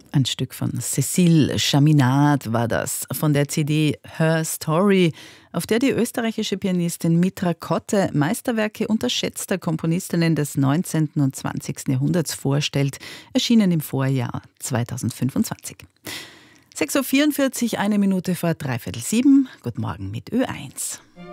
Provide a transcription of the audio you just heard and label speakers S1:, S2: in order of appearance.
S1: Ein Stück von Cécile Chaminade war das, von der CD Her Story, auf der die österreichische Pianistin Mitra Kotte Meisterwerke unterschätzter Komponistinnen des 19. und 20. Jahrhunderts vorstellt, erschienen im Vorjahr 2025. 6.44 Uhr, 1 Minute vor 6:45. Guten Morgen mit Ö1.